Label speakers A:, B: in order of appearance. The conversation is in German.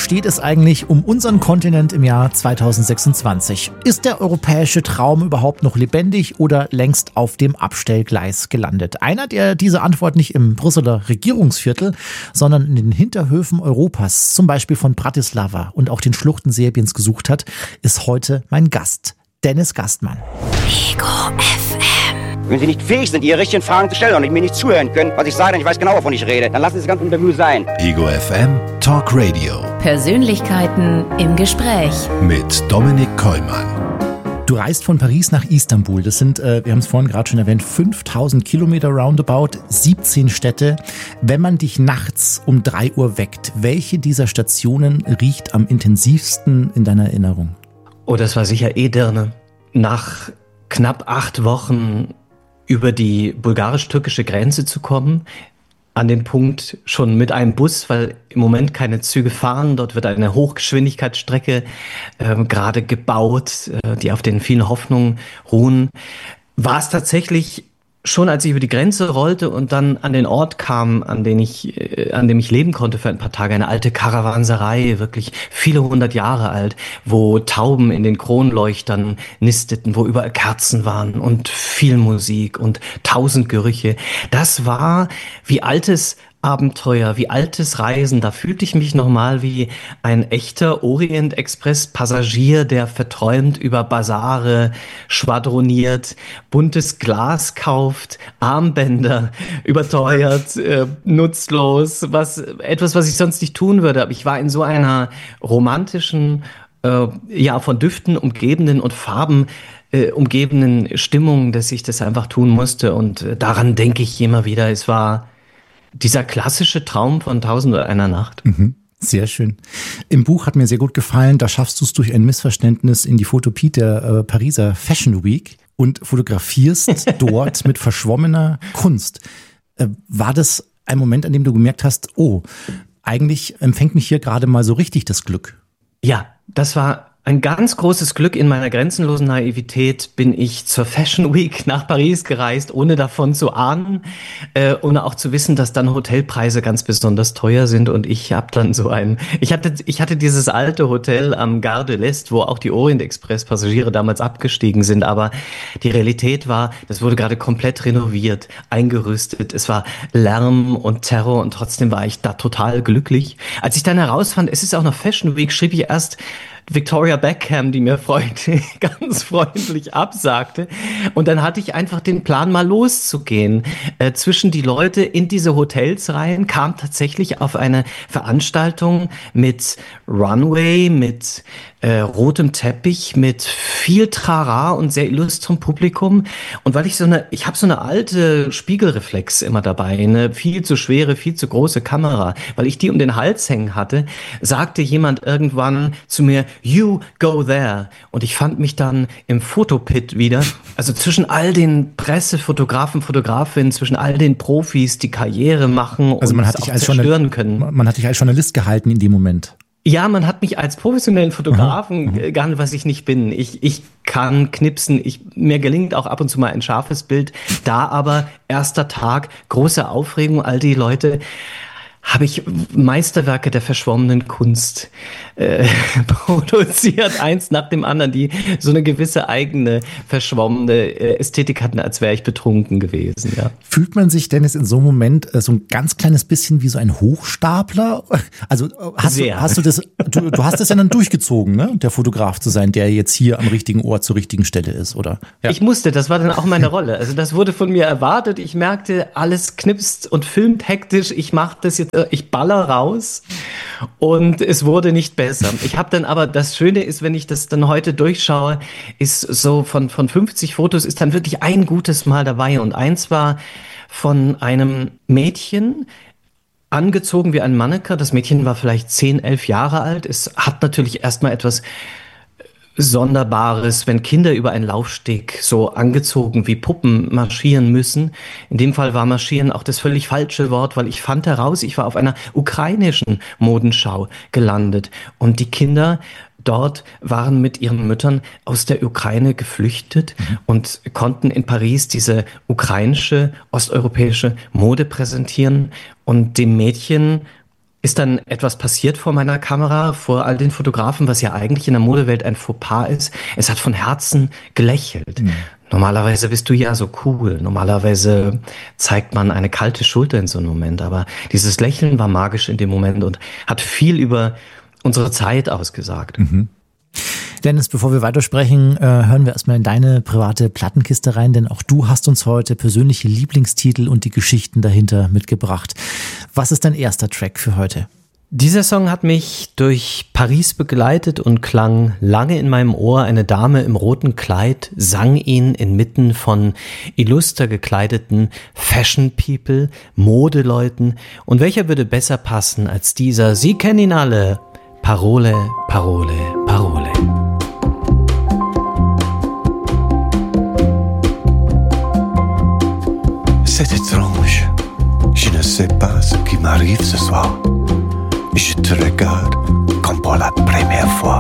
A: steht es eigentlich um unseren Kontinent im Jahr 2026? Ist der europäische Traum überhaupt noch lebendig oder längst auf dem Abstellgleis gelandet? Einer, der diese Antwort nicht im Brüsseler Regierungsviertel, sondern in den Hinterhöfen Europas, zum Beispiel von Bratislava und auch den Schluchten Serbiens gesucht hat, ist heute mein Gast, Dennis Gastmann.
B: Ego FM.
C: Wenn Sie nicht fähig sind, Ihre richtigen Fragen zu stellen und mir nicht zuhören können, was ich sage, denn ich weiß genau, wovon ich rede, dann lassen Sie das ganze Interview sein.
D: Ego FM Talk Radio.
B: Persönlichkeiten im Gespräch.
D: Mit Dominik Kollmann.
A: Du reist von Paris nach Istanbul. Das sind, wir haben es vorhin gerade schon erwähnt, 5000 Kilometer roundabout, 17 Städte. Wenn man dich nachts um 3 Uhr weckt, welche dieser Stationen riecht am intensivsten in deiner Erinnerung?
E: Oh, das war sicher Edirne. Nach knapp 8 Wochen über die bulgarisch-türkische Grenze zu kommen, an den Punkt schon mit einem Bus, weil im Moment keine Züge fahren. Dort wird eine Hochgeschwindigkeitsstrecke gerade gebaut, die auf den vielen Hoffnungen ruhen. War es tatsächlich schon, als ich über die Grenze rollte und dann an den Ort kam, an dem ich leben konnte für ein paar Tage, eine alte Karawanserei, wirklich viele 100 Jahre alt, wo Tauben in den Kronleuchtern nisteten, wo überall Kerzen waren und viel Musik und 1000 Gerüche. Das war wie altes Abenteuer, wie altes Reisen. Da fühlte ich mich nochmal wie ein echter Orient-Express-Passagier, der verträumt über Basare schwadroniert, buntes Glas kauft, Armbänder, überteuert, nutzlos, etwas, was ich sonst nicht tun würde. Aber ich war in so einer romantischen, von Düften umgebenen und Farben umgebenen Stimmung, dass ich das einfach tun musste. Und daran denke ich immer wieder. Es war dieser klassische Traum von 1001 Nacht.
A: Sehr schön. Im Buch hat mir sehr gut gefallen, da schaffst du es durch ein Missverständnis in die Photopie der Pariser Fashion Week und fotografierst dort mit verschwommener Kunst. War das ein Moment, an dem du gemerkt hast, oh, eigentlich empfängt mich hier gerade mal so richtig das Glück?
E: Ja, das war ein ganz großes Glück. In meiner grenzenlosen Naivität bin ich zur Fashion Week nach Paris gereist, ohne davon zu ahnen, ohne auch zu wissen, dass dann Hotelpreise ganz besonders teuer sind. Und ich habe dann ich hatte dieses alte Hotel am Gare de l'Est, wo auch die Orient-Express-Passagiere damals abgestiegen sind. Aber die Realität war, das wurde gerade komplett renoviert, eingerüstet. Es war Lärm und Terror und trotzdem war ich da total glücklich. Als ich dann herausfand, es ist auch noch Fashion Week, schrieb ich erst Victoria Beckham, die mir ganz freundlich absagte. Und dann hatte ich einfach den Plan, mal loszugehen. Zwischen die Leute in diese Hotels rein, kam tatsächlich auf eine Veranstaltung mit Runway, mit rotem Teppich, mit viel Trara und sehr illustrem Publikum. Und weil ich habe so eine alte Spiegelreflex immer dabei, eine viel zu schwere, viel zu große Kamera, weil ich die um den Hals hängen hatte, sagte jemand irgendwann zu mir, "You go there." Und ich fand mich dann im Fotopit wieder, also zwischen all den Pressefotografen, Fotografinnen, zwischen all den Profis, die Karriere machen und
A: man hat dich als zerstören können. Man hat dich als Journalist gehalten in dem Moment.
E: Ja, man hat mich als professionellen Fotografen gehandelt, was ich nicht bin. Ich kann knipsen, mir gelingt auch ab und zu mal ein scharfes Bild. Da aber erster Tag, große Aufregung, all die Leute, habe ich Meisterwerke der verschwommenen Kunst produziert, eins nach dem anderen, die so eine gewisse eigene verschwommene Ästhetik hatten, als wäre ich betrunken gewesen. Ja.
A: Fühlt man sich, Dennis, in so einem Moment so ein ganz kleines bisschen wie so ein Hochstapler? Also hast du das ja dann durchgezogen, ne? Der Fotograf zu sein, der jetzt hier am richtigen Ort zur richtigen Stelle ist, oder? Ja.
E: Ich musste, das war dann auch meine Rolle. Also das wurde von mir erwartet. Ich merkte, alles knipst und filmt hektisch. Ich mache das jetzt, ich baller raus und es wurde nicht besser. Ich habe dann aber, das Schöne ist, wenn ich das dann heute durchschaue, ist so von 50 Fotos ist dann wirklich ein gutes Mal dabei und eins war von einem Mädchen, angezogen wie ein Mannequin. Das Mädchen war vielleicht 10, 11 Jahre alt. Es hat natürlich erstmal etwas Sonderbares, wenn Kinder über einen Laufsteg so angezogen wie Puppen marschieren müssen. In dem Fall war marschieren auch das völlig falsche Wort, weil ich fand heraus, ich war auf einer ukrainischen Modenschau gelandet und die Kinder dort waren mit ihren Müttern aus der Ukraine geflüchtet und konnten in Paris diese ukrainische, osteuropäische Mode präsentieren und dem Mädchen ist dann etwas passiert vor meiner Kamera, vor all den Fotografen, was ja eigentlich in der Modewelt ein Fauxpas ist. Es hat von Herzen gelächelt. Normalerweise bist du ja so cool. Normalerweise zeigt man eine kalte Schulter in so einem Moment. Aber dieses Lächeln war magisch in dem Moment und hat viel über unsere Zeit ausgesagt.
A: Dennis, bevor wir weitersprechen, hören wir erstmal in deine private Plattenkiste rein, denn auch du hast uns heute persönliche Lieblingstitel und die Geschichten dahinter mitgebracht. Was ist dein erster Track für heute?
E: Dieser Song hat mich durch Paris begleitet und klang lange in meinem Ohr. Eine Dame im roten Kleid sang ihn inmitten von illuster gekleideten Fashion People, Modeleuten. Und welcher würde besser passen als dieser? Sie kennen ihn alle. Parole, Parole, Parole.
F: C'est étrange, je ne sais pas ce qui m'arrive ce soir. Je te regarde